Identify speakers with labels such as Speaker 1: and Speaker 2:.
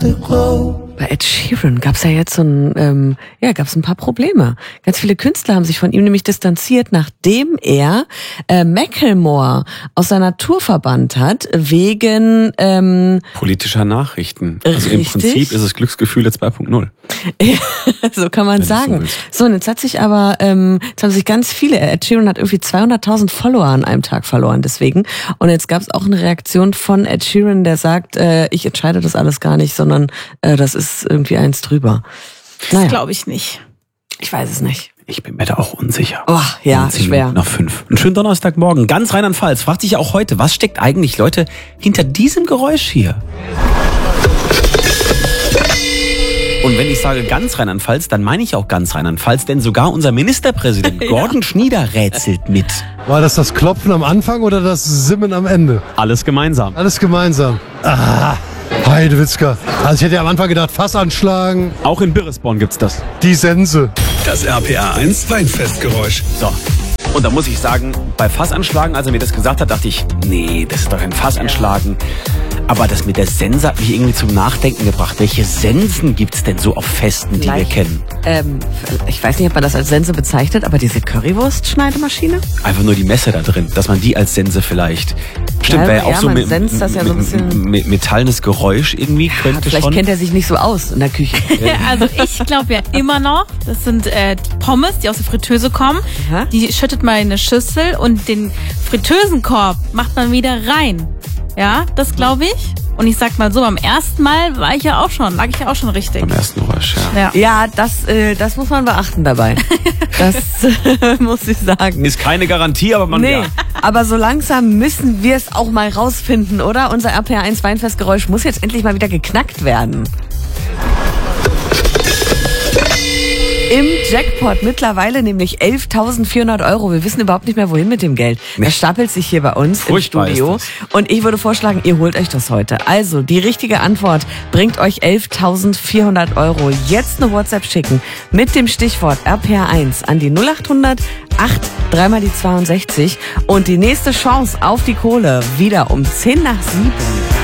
Speaker 1: Bei Ed Sheeran gab's ja jetzt gab's ein paar Probleme. Ganz viele Künstler haben sich von ihm nämlich distanziert, nachdem er Macklemore aus seiner Tour verbannt hat, wegen
Speaker 2: politischer Nachrichten. Also im Prinzip ist es Glücksgefühle 2.0.
Speaker 1: So kann man sagen. So, und jetzt jetzt haben sich ganz viele, Ed Sheeran hat irgendwie 200.000 Follower an einem Tag verloren, deswegen. Und jetzt gab's auch eine Reaktion von Ed Sheeran, der sagt, ich entscheide das alles gar nicht, sondern das ist irgendwie eins drüber.
Speaker 3: Das glaube ich nicht.
Speaker 1: Ich weiß es nicht.
Speaker 2: Ich bin mir da auch unsicher.
Speaker 1: Oh, ja, schwer.
Speaker 2: Nach 5. Einen schönen Donnerstagmorgen. Ganz Rheinland-Pfalz fragt sich auch heute, was steckt eigentlich, Leute, hinter diesem Geräusch hier? Und wenn ich sage ganz Rheinland-Pfalz, dann meine ich auch ganz Rheinland-Pfalz, denn sogar unser Ministerpräsident Gordon Schnieder rätselt mit.
Speaker 4: War das Klopfen am Anfang oder das Simmen am Ende?
Speaker 2: Alles gemeinsam.
Speaker 4: Alles gemeinsam. Heidewitzka. Also ich hätte ja am Anfang gedacht, Fass anschlagen.
Speaker 2: Auch in Birresborn gibt's das.
Speaker 4: Die Sense.
Speaker 5: Das RPA 1 Weinfestgeräusch.
Speaker 2: So. Und da muss ich sagen, bei Fassanschlagen, als er mir das gesagt hat, dachte ich, nee, das ist doch kein Fassanschlagen. Aber das mit der Sense hat mich irgendwie zum Nachdenken gebracht. Welche Sensen gibt's denn so auf Festen, die wir kennen?
Speaker 1: Ich weiß nicht, ob man das als Sense bezeichnet, aber diese Currywurst-Schneidemaschine?
Speaker 2: Einfach nur die Messe da drin, dass man die als Sense vielleicht... Stimmt, wäre auch so
Speaker 1: man senzt das ja so ein bisschen...
Speaker 2: metallenes Geräusch irgendwie könnte
Speaker 1: vielleicht
Speaker 2: schon...
Speaker 1: kennt er sich nicht so aus in der Küche.
Speaker 3: Also ich glaube ja immer noch, das sind Pommes, die aus der Fritteuse kommen.
Speaker 1: Aha.
Speaker 3: Die schüttet man in eine Schüssel und den Fritteusenkorb macht man wieder rein. Ja, das glaube ich. Und ich sag mal so, beim ersten Mal lag ich ja auch schon richtig.
Speaker 2: Beim ersten Geräusch, ja.
Speaker 1: Ja, das muss man beachten dabei. Das muss ich sagen.
Speaker 2: Ist keine Garantie, aber man...
Speaker 1: Nee,
Speaker 2: Ja.
Speaker 1: aber so langsam müssen wir es auch mal rausfinden, oder? Unser RPA 1 Weinfestgeräusch muss jetzt endlich mal wieder geknackt werden. Im Jackpot mittlerweile nämlich 11.400 €. Wir wissen überhaupt nicht mehr, wohin mit dem Geld. Das stapelt sich hier bei uns
Speaker 2: Furchtbar
Speaker 1: im Studio.
Speaker 2: ist
Speaker 1: Und ich würde vorschlagen, ihr holt euch das heute. Also, die richtige Antwort bringt euch 11.400 €. Jetzt eine WhatsApp schicken mit dem Stichwort RPA1 an die 0800 8 mal die 62. Und die nächste Chance auf die Kohle wieder um 10 nach 7.